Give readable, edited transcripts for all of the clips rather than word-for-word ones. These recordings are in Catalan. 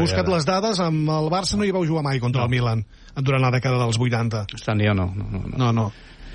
buscat les dades, amb el Barça no hi vau jugar mai contra el Milan durant la dècada dels 80. Estan jo no.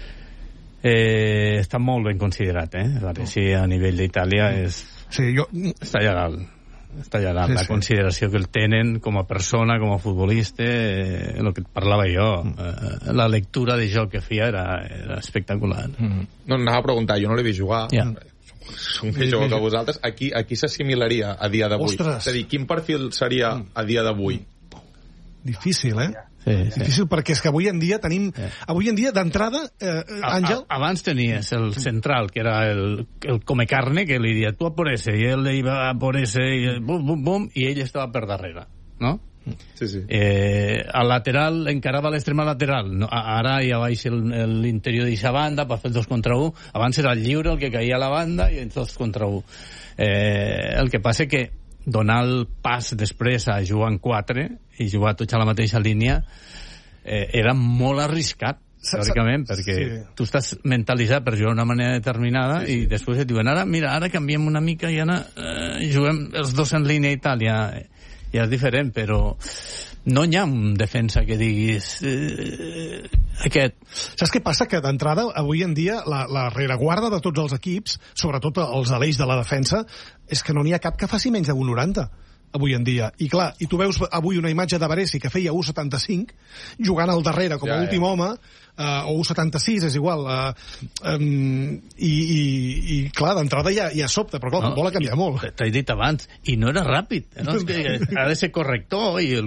Està molt ben considerat, Baresi a nivell d'Itàlia està allà dalt. La consideració que el tenen com a persona, com a futbolista, el que et parlava jo, la lectura de joc que feia era espectacular. No, anava a preguntar, jo no l'he vist jugar. Som més jove que vosaltres. Aquí s'assimilaria a dia d'avui. És a dir, quin perfil seria a dia d'avui? Difícil, difícil, perquè és que avui en dia tenim... Avui en dia, d'entrada, Àngel... Abans tenies el central, que era el come carne, que li dia tu a por ese, i ell iba a por ese, i bum, bum, bum, i ell estava per darrere, no? Sí. Al lateral encarava l'extrema lateral. Ara ja baixa l'interior d'aquesta banda per fer el 2 contra 1. Abans era el lliure el que caia a la banda i el 2 contra 1. El que passa que donar el pas després a jugar en 4 i jugar tots a la mateixa línia era molt arriscat, teòricament, perquè tu estàs mentalitzat per jugar d'una manera determinada i després et diuen, ara canviem una mica i ara juguem els dos en línia a Itàlia. Ja és diferent, però no hi ha un defensa que diguis aquest. Saps què passa? Que d'entrada, avui en dia, la rereguarda de tots els equips, sobretot els de l'eix de la defensa, és que no n'hi ha cap que faci menys de 1,90 avui en dia. I clar, i tu veus avui una imatge de Baresi que feia 1,75 jugant al darrere com a últim home, o 1,76, és igual, i clar, d'entrada ja sobta, però clar, el futbol ha canviat molt. T'he dit abans, i no era ràpid, no? És que ha de ser corrector, i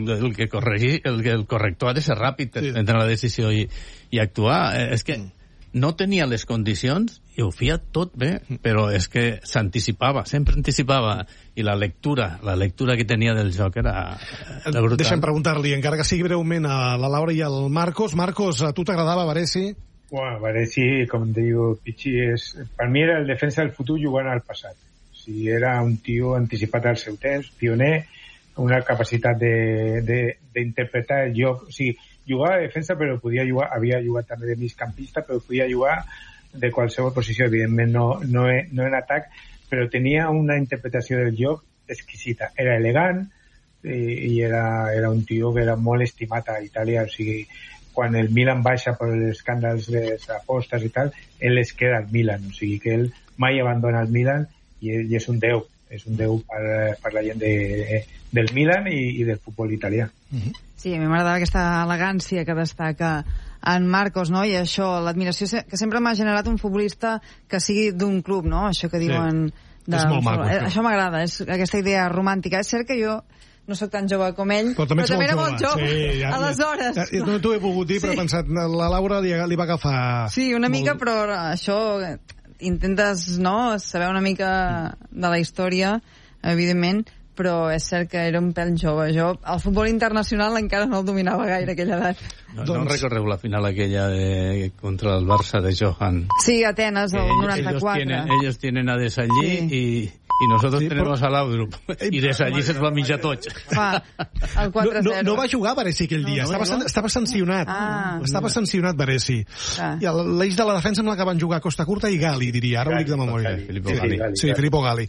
el corrector ha de ser ràpid per prendre la decisió i actuar. És que no tenia les condicions i ho feia tot bé, però és que s'anticipava, sempre anticipava, i la lectura que tenia del joc era brutal. Deixa'm preguntar-li, encara que sigui breument, a la Laura i al Marcos. Marcos, a tu t'agradava Baresi? Bueno, Baresi, com diu Pichi, per mi era el defensa del futur jugant al passat. O sigui, era un tio anticipat al seu temps, pioner, amb una capacitat d'interpretar el joc. O sigui, jugava de defensa, però havia jugat també de migcampista, però podia jugar de qualsevol posició, evidentment no en atac, però tenia una interpretació del joc exquisita. Era elegant i era un tio que era molt estimat a Itàlia. O sigui, quan el Milan baixa per els escàndals de les apostes i tal, ell es queda al Milan. O sigui que ell mai abandona el Milan i és un déu. És un déu per la gent del Milan i del futbol italià. Sí, a mi m'agradava aquesta elegància que destaca en Marcos, no? I això, l'admiració que sempre m'ha generat un futbolista que sigui d'un club, no? Això que diuen... És molt maco. Això m'agrada, és aquesta idea romàntica. És cert que jo no sóc tan jove com ell, però també era molt jove. Sí, aleshores. No t'ho he volgut dir, però he pensat, la Laura li va agafar... Sí, una mica, però això... Intentes, no?, saber una mica de la història, evidentment, però és cert que era un pèl jove. Jo, el futbol internacional encara no el dominava gaire a aquella edat. No recordeu la final aquella contra el Barça de Johan? Sí, Atenes, el 94. Ellos tienen a Desallí y nosotros tenemos a Laudrup. I Desallí se'ls va menjar tots. El 4-0. No va jugar Baresi aquell dia, estava sancionat. Estava sancionat Baresi. I l'eix de la defensa amb la que van jugar Costa Curta i Gali, diria, ara ho dic de memòria. Sí, Filippo Gali.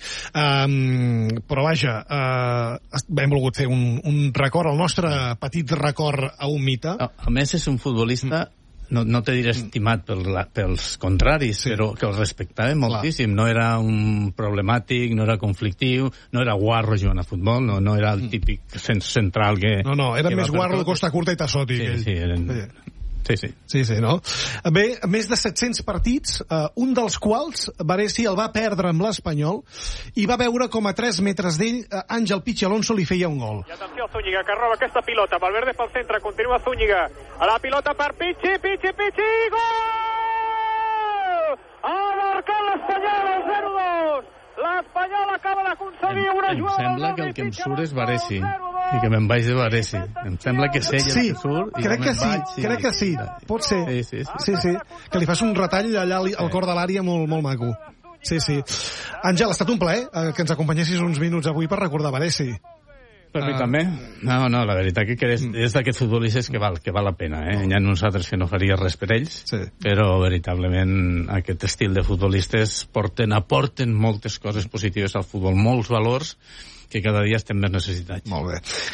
Però vaja, hem volgut fer un record, el nostre petit record a un mite. A més, és un futbolista, no te diré estimat pels contraris, però que el respectava moltíssim. No era un problemàtic, no era conflictiu, no era guarro jugant a futbol, no era el típic central que... No, era més guarro Costa Curta i Tassotti. Sí, eren... Sí, no? Bé, més de 700 partits, un dels quals Baresi el va perdre amb l'Espanyol i va veure com a 3 metres d'ell Àngel Pichi Alonso li feia un gol. I atenció a Zúñiga, que roba aquesta pilota. Valverde pel centre, continua Zúñiga. A la pilota per Pichi, gol! Ha marcat l'Espanyol, el 0-2. L'Espanyol acaba d'aconseguir una jugada... Em sembla que el que em surt és Baresi, i que me'n vaig de Baresi. Em sembla que és ell el que surt, i crec que sí, pot ser. Sí, que li fas un retall allà al cor de l'àrea molt maco. Sí. Àngel, ha estat un plaer que ens acompanyessis uns minuts avui per recordar Baresi. Per mi també. No, la veritat que és d'aquests futbolistes que val la pena. Hi ha uns altres que no faria res per ells, però veritablement aquest estil de futbolistes aporten moltes coses positives al futbol, molts valors que cada dia estem més necessitats. Molt bé.